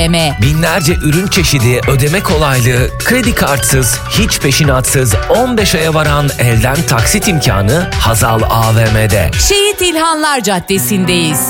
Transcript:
Binlerce ürün çeşidi, ödeme kolaylığı, kredi kartsız, hiç peşinatsız 15 aya varan elden taksit imkanı Hazal AVM'de. Şehit İlhanlar Caddesi'ndeyiz.